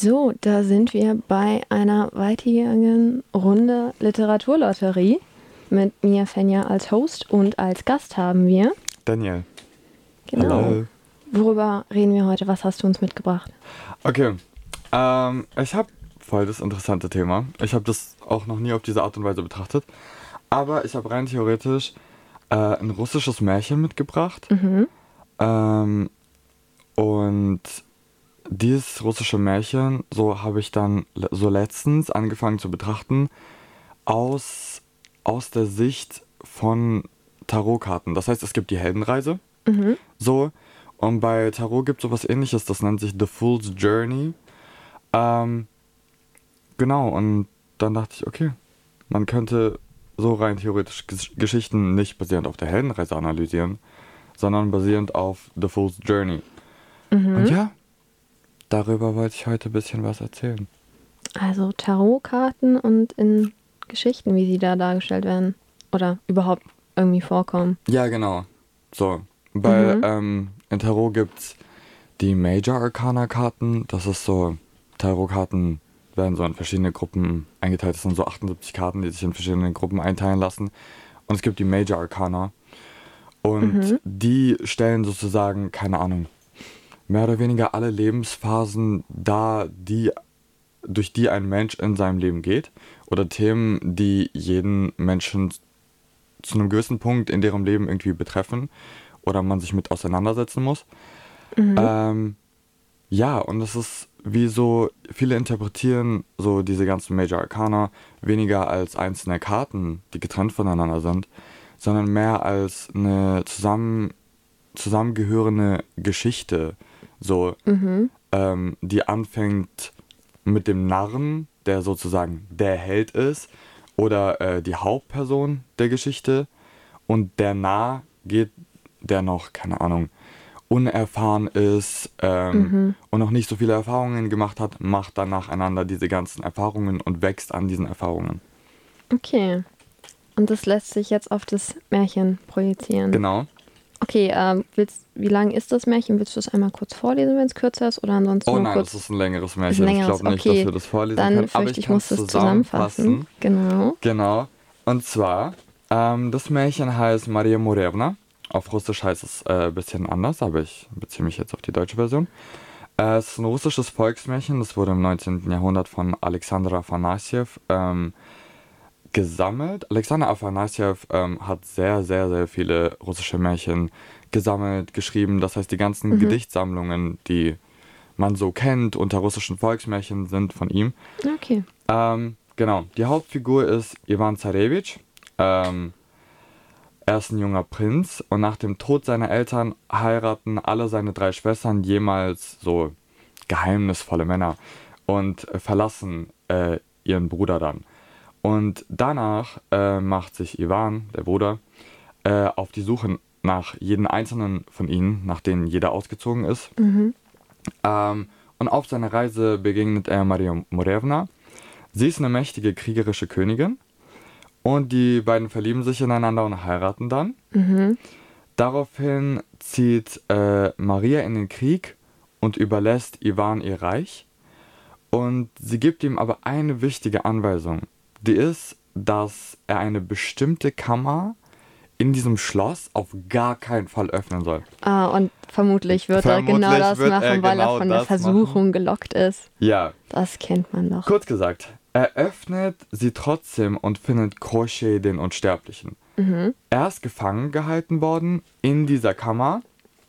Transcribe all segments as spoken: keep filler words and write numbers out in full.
So, da sind wir bei einer weitigen Runde Literaturlotterie. Mit mir, Fenja, als Host und als Gast haben wir Daniel. Genau. Hallo. Worüber reden wir heute? Was hast du uns mitgebracht? Okay, ähm, ich habe voll das interessante Thema. Ich habe das auch noch nie auf diese Art und Weise betrachtet. Aber ich habe rein theoretisch äh, ein russisches Märchen mitgebracht. Mhm. Ähm, und dieses russische Märchen, so habe ich dann le- so letztens angefangen zu betrachten, aus, aus der Sicht von Tarotkarten. Das heißt, es gibt die Heldenreise. Mhm. So. Und bei Tarot gibt es sowas ähnliches, das nennt sich The Fool's Journey. Ähm, genau, und dann dachte ich, okay, man könnte so rein theoretisch Gesch- Geschichten nicht basierend auf der Heldenreise analysieren, sondern basierend auf The Fool's Journey. Und Mhm. ja, darüber wollte ich heute ein bisschen was erzählen. Also Tarotkarten und in Geschichten, wie sie da dargestellt werden. Oder überhaupt irgendwie vorkommen. Ja, genau. So, weil Mhm. ähm, in Tarot gibt's die Major Arcana Karten. Das ist so, Tarotkarten werden so in verschiedene Gruppen eingeteilt. Das sind so achtundsiebzig Karten, die sich in verschiedene Gruppen einteilen lassen. Und es gibt die Major Arcana. Und Mhm. die stellen sozusagen, keine Ahnung, mehr oder weniger alle Lebensphasen dar, die, durch die ein Mensch in seinem Leben geht. Oder Themen, die jeden Menschen zu einem gewissen Punkt in deren Leben irgendwie betreffen. Oder man sich mit auseinandersetzen muss. Mhm. Ähm, ja, und es ist wie so, viele interpretieren so diese ganzen Major Arcana weniger als einzelne Karten, die getrennt voneinander sind, sondern mehr als eine zusammen, zusammengehörende Geschichte, so, Mhm. ähm, die anfängt mit dem Narren, der sozusagen der Held ist, oder äh, die Hauptperson der Geschichte, und der Narr geht, der noch, keine Ahnung, unerfahren ist ähm, Mhm. und noch nicht so viele Erfahrungen gemacht hat, macht dann nacheinander diese ganzen Erfahrungen und wächst an diesen Erfahrungen. Okay. Und das lässt sich jetzt auf das Märchen projizieren. Genau. Okay, ähm, willst, wie lang ist das Märchen? Willst du es einmal kurz vorlesen, wenn es kürzer ist? Oder ansonsten Oh nur nein, das kurz? ist ein längeres Ist ein Märchen. Ich längeres. glaube nicht, dass Okay, wir das vorlesen dann können, aber fürchte ich ich, kann muss es es zusammenfassen. zusammenfassen. Genau. Genau. Und zwar, ähm, das Märchen heißt Maria Morevna. Auf Russisch heißt es äh, ein bisschen anders, aber ich beziehe mich jetzt auf die deutsche Version. Äh, es ist ein russisches Volksmärchen, das wurde im neunzehnten. Jahrhundert von Alexander Afanassjew ähm, gesammelt. Alexander Afanassjew ähm, hat sehr, sehr, sehr viele russische Märchen gesammelt, geschrieben. Das heißt, die ganzen Mhm. Gedichtsammlungen, die man so kennt unter russischen Volksmärchen, sind von ihm. Okay. Ähm, genau, die Hauptfigur ist Iwan Zarewitsch. Ähm, er ist ein junger Prinz und nach dem Tod seiner Eltern heiraten alle seine drei Schwestern jemals so geheimnisvolle Männer und äh, verlassen äh, ihren Bruder dann. Und danach äh, macht sich Iwan, der Bruder, äh, auf die Suche nach jedem einzelnen von ihnen, nach denen jeder ausgezogen ist. Mhm. Ähm, und auf seiner Reise begegnet er Maria Morevna. Sie ist eine mächtige kriegerische Königin und die beiden verlieben sich ineinander und heiraten dann. Mhm. Daraufhin zieht äh, Maria in den Krieg und überlässt Iwan ihr Reich. Und sie gibt ihm aber eine wichtige Anweisung. Die ist, dass er eine bestimmte Kammer in diesem Schloss auf gar keinen Fall öffnen soll. Ah, und vermutlich wird er genau Vermutlich das wird er machen, weil er genau von der das machen. Versuchung gelockt ist. Ja, Das kennt man doch. kurz gesagt, er öffnet sie trotzdem und findet Koschei den Unsterblichen. Mhm. Er ist gefangen gehalten worden in dieser Kammer,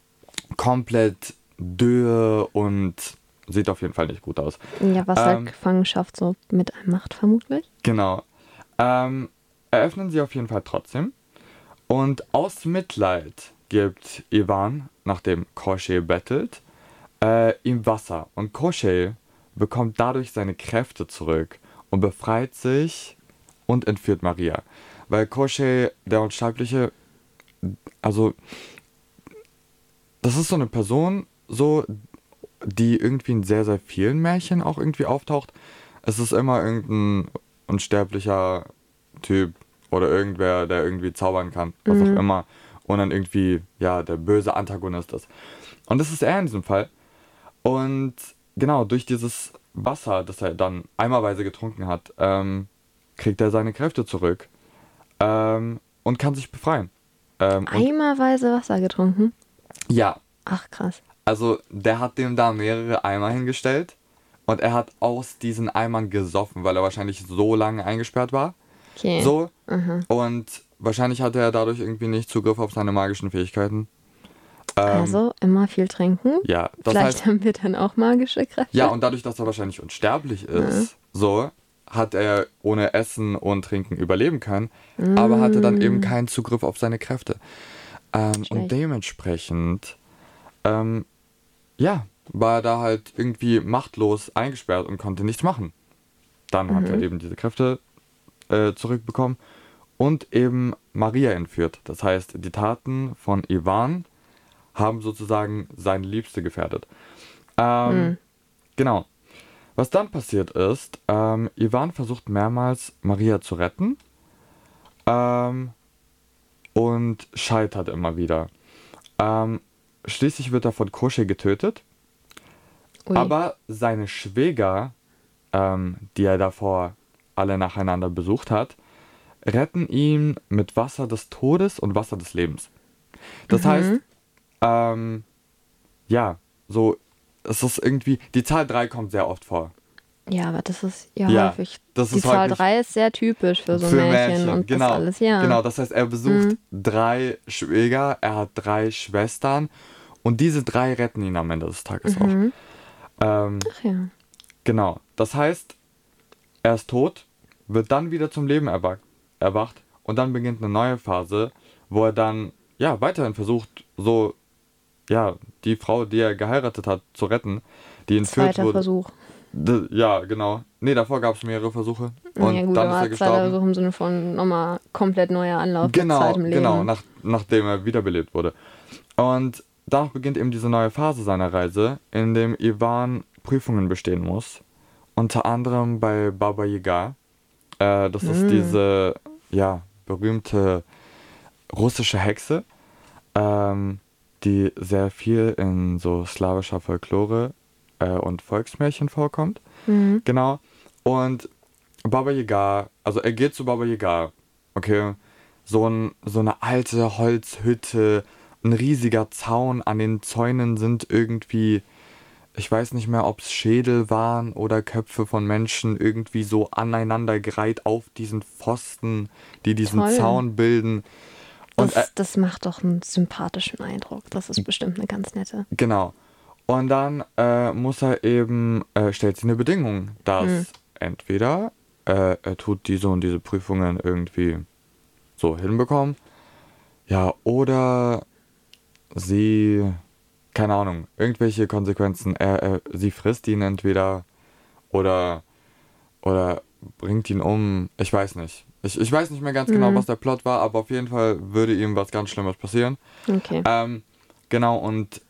komplett dürr und sieht auf jeden Fall nicht gut aus. Ja, was halt Ähm, Gefangenschaft so mit einem macht, vermutlich. genau. Ähm, eröffnen sie auf jeden Fall trotzdem. Und aus Mitleid gibt Ivan, nachdem Koschei bettelt, äh, ihm Wasser. Und Koschei bekommt dadurch seine Kräfte zurück und befreit sich und entführt Maria. Weil Koschei, der Unsterbliche, also das ist so eine Person, so, die irgendwie in sehr, sehr vielen Märchen auch irgendwie auftaucht. Es ist immer irgendein unsterblicher Typ oder irgendwer, der irgendwie zaubern kann, was auch Mhm. immer. Und dann irgendwie, ja, der böse Antagonist ist. Und das ist er in diesem Fall. Und genau, durch dieses Wasser, das er dann eimerweise getrunken hat, ähm, kriegt er seine Kräfte zurück ähm, und kann sich befreien. Ähm, und Eimerweise Wasser getrunken? ja, Ach, krass. also der hat dem da mehrere Eimer hingestellt und er hat aus diesen Eimern gesoffen, weil er wahrscheinlich so lange eingesperrt war. Okay. So, Mhm. und wahrscheinlich hatte er dadurch irgendwie nicht Zugriff auf seine magischen Fähigkeiten. Ähm, Also immer viel trinken. ja, das Vielleicht heißt, haben wir dann auch magische Kräfte. ja, und dadurch, dass er wahrscheinlich unsterblich ist, so, hat er ohne Essen und Trinken überleben können, aber hatte dann eben keinen Zugriff auf seine Kräfte. Ähm, und Schlecht. dementsprechend, ähm, ja, war er da halt irgendwie machtlos eingesperrt und konnte nichts machen. Dann hat er eben diese Kräfte äh, zurückbekommen und eben Maria entführt. Das heißt, die Taten von Ivan haben sozusagen seine Liebste gefährdet. Ähm, Genau. Was dann passiert ist, ähm, Ivan versucht mehrmals Maria zu retten ähm, und scheitert immer wieder. Ähm, schließlich wird er von Koschei getötet, Ui. aber seine Schwäger, ähm, die er davor alle nacheinander besucht hat, retten ihn mit Wasser des Todes und Wasser des Lebens. Das heißt, ähm, ja, so, es ist irgendwie, die Zahl drei kommt sehr oft vor. Ja, aber das ist ja, Ja, häufig. das Die ist Zahl häufig drei ist sehr typisch für so für Märchen, Mädchen, und genau. das alles, ja. Genau, das heißt, er besucht drei Schwäger, er hat drei Schwestern und diese drei retten ihn am Ende des Tages auch. Ähm, Ach ja. genau, das heißt, er ist tot, wird dann wieder zum Leben erwacht, erwacht und dann beginnt eine neue Phase, wo er dann ja weiterhin versucht, so ja die Frau, die er geheiratet hat, zu retten, die entführt Zweiter wurde. Versuch. D ja, genau. Nee, davor gab es mehrere Versuche und Ja gut, dann ist aber er zweiter gestorben. Versuch im Sinne von nochmal komplett neuer Anlauf mit Genau, zweitem Leben. genau, nach, nachdem er wiederbelebt wurde. Und danach beginnt eben diese neue Phase seiner Reise, in dem Ivan Prüfungen bestehen muss. Unter anderem bei Baba Yaga. Äh, das ist diese, ja, berühmte russische Hexe, ähm, die sehr viel in so slawischer Folklore äh, und Volksmärchen vorkommt. Mhm. Genau. Und Baba Yaga, also er geht zu Baba Yaga, okay, so, ein, so eine alte Holzhütte, ein riesiger Zaun, an den Zäunen sind irgendwie, ich weiß nicht mehr, ob es Schädel waren oder Köpfe von Menschen, irgendwie so aneinandergereiht auf diesen Pfosten, die diesen Toll. Zaun bilden. Und er, Das, das macht doch einen sympathischen Eindruck. Das ist bestimmt eine ganz nette. genau. Und dann äh, muss er eben, äh, stellt sie eine Bedingung, dass entweder äh, er tut diese und diese Prüfungen irgendwie so hinbekommen, ja, oder sie, keine Ahnung, irgendwelche Konsequenzen, er, er, sie frisst ihn entweder oder, oder bringt ihn um, ich weiß nicht. Ich, ich weiß nicht mehr ganz genau, was der Plot war, aber auf jeden Fall würde ihm was ganz Schlimmes passieren. Okay. Ähm, genau, und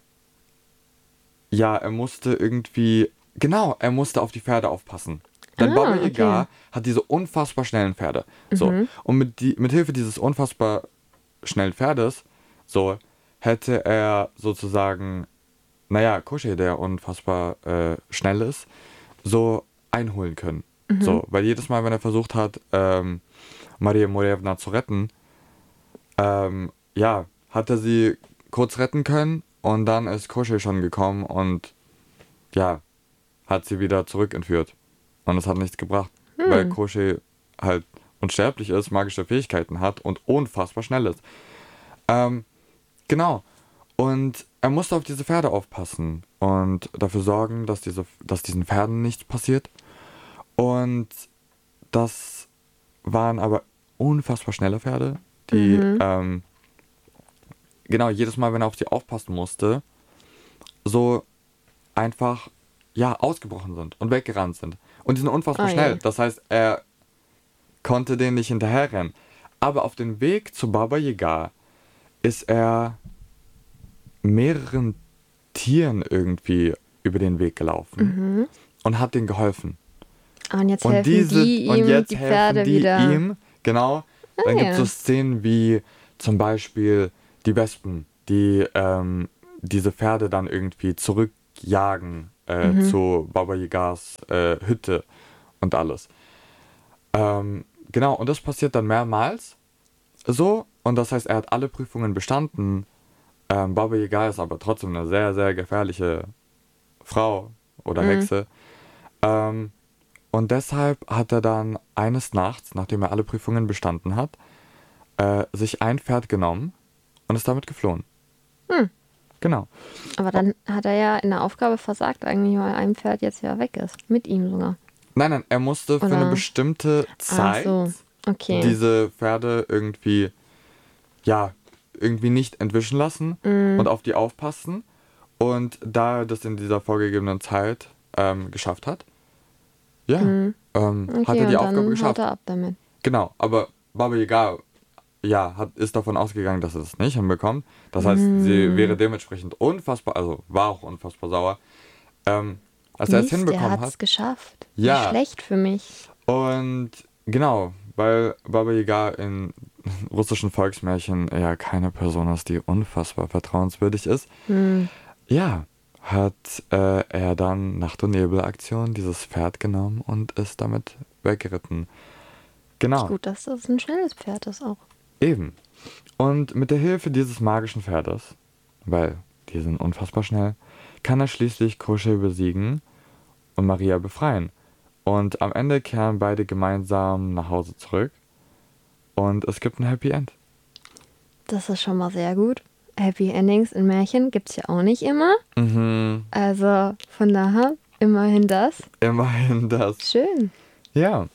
ja, er musste irgendwie, genau, er musste auf die Pferde aufpassen. Denn Ah, Baba okay. Yaga hat diese unfassbar schnellen Pferde. So. Und mit, die, mit Hilfe dieses unfassbar schnellen Pferdes, so, hätte er sozusagen, naja, Koschei, der unfassbar äh, schnell ist, so einholen können. So, weil jedes Mal, wenn er versucht hat, ähm, Maria Morevna zu retten, ähm, ja, hat er sie kurz retten können und dann ist Koschei schon gekommen und ja, hat sie wieder zurückentführt. Und es hat nichts gebracht, weil Koschei halt unsterblich ist, magische Fähigkeiten hat und unfassbar schnell ist. Ähm, genau. Und er musste auf diese Pferde aufpassen und dafür sorgen, dass, diese, dass diesen Pferden nichts passiert. Und das waren aber unfassbar schnelle Pferde, die ähm, genau jedes Mal, wenn er auf sie aufpassen musste, so einfach ja ausgebrochen sind und weggerannt sind. Und die sind unfassbar Oh je. schnell. Das heißt, er konnte denen nicht hinterherrennen. Aber auf dem Weg zu Baba Yaga ist er mehreren Tieren irgendwie über den Weg gelaufen und hat denen geholfen. Ah, und jetzt Und helfen diese die und ihm, jetzt die helfen Pferde die wieder. ihm, genau. Dann gibt es ja. so Szenen wie zum Beispiel die Wespen, die ähm, diese Pferde dann irgendwie zurück jagen äh, Mhm. zu Baba Yagas äh, Hütte und alles. Ähm, genau, und das passiert dann mehrmals so. Und das heißt, er hat alle Prüfungen bestanden. Ähm, Baba Yaga ist aber trotzdem eine sehr, sehr gefährliche Frau oder Mhm. Hexe. Ähm, und deshalb hat er dann eines Nachts, nachdem er alle Prüfungen bestanden hat, äh, sich ein Pferd genommen und ist damit geflohen. Hm. Genau. Aber dann hat er ja in der Aufgabe versagt eigentlich, weil ein Pferd jetzt ja weg ist. Mit ihm sogar. Nein, nein, er musste für eine Oder- bestimmte Ach Zeit so, okay. diese Pferde irgendwie, ja, irgendwie nicht entwischen lassen Mhm. und auf die aufpassen. Und da er das in dieser vorgegebenen Zeit ähm, geschafft hat, ja, Mhm. ähm, Okay, hat er die und Aufgabe dann haut geschafft. er ab damit. Genau, aber Baba Yaga, ja, hat, ist davon ausgegangen, dass er es nicht hinbekommt. Das heißt, sie wäre dementsprechend unfassbar, also war auch unfassbar sauer. Ähm, als er es Mist, der hinbekommen hat's hat. geschafft. Ja. Wie schlecht für mich. Und genau, weil Baba Yaga in russischen Volksmärchen ja keine Person ist, die unfassbar vertrauenswürdig ist. Hm. Ja, hat äh, er dann Nacht- und Nebel-Aktion dieses Pferd genommen und ist damit weggeritten. Genau, Gut, dass das ein schnelles Pferd ist auch. eben. Und mit der Hilfe dieses magischen Pferdes, weil die sind unfassbar schnell, kann er schließlich Crochet besiegen und Maria befreien. Und am Ende kehren beide gemeinsam nach Hause zurück und es gibt ein Happy End. Das ist schon mal sehr gut. Happy Endings in Märchen gibt's ja auch nicht immer. Mhm, Also von daher immerhin das. immerhin das. Schön. Ja,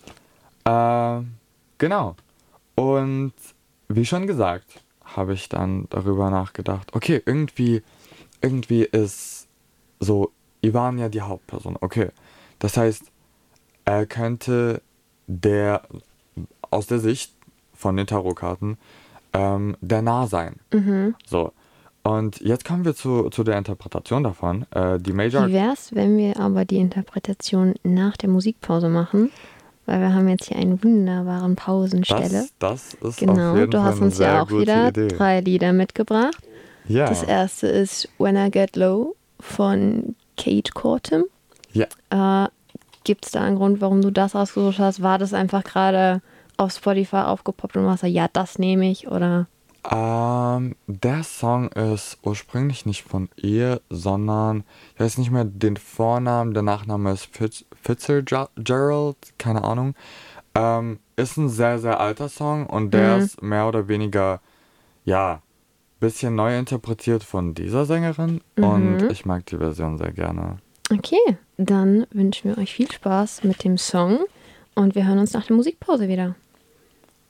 äh, genau. Und wie schon gesagt, habe ich dann darüber nachgedacht, okay, irgendwie, irgendwie ist so Ivan ja die Hauptperson. Okay, das heißt, er könnte der, aus der Sicht von den Tarotkarten, ähm, der Narr sein. Mhm. So. Und jetzt kommen wir zu, zu der Interpretation davon. Äh, die Major. Wie wär's, wenn wir aber die Interpretation nach der Musikpause machen? Weil wir haben jetzt hier einen wunderbaren Pausenstelle. Das, das ist auf Genau, jeden du Fall hast eine uns sehr ja auch gute wieder Idee. drei Lieder mitgebracht. Ja. Das erste ist When I Get Low von Kate Cortum. Ja. Äh, Gibt es da einen Grund, warum du das ausgesucht hast? War das einfach gerade auf Spotify aufgepoppt und du hast gesagt, ja, das nehme ich? Oder? Ähm, der Song ist ursprünglich nicht von ihr, sondern ich weiß nicht mehr den Vornamen, der Nachname ist Fitz, Fitzgerald, keine Ahnung. Ähm, ist ein sehr, sehr alter Song und der Mhm. ist mehr oder weniger, ja, bisschen neu interpretiert von dieser Sängerin und Mhm. ich mag die Version sehr gerne. Okay, dann wünschen wir euch viel Spaß mit dem Song und wir hören uns nach der Musikpause wieder.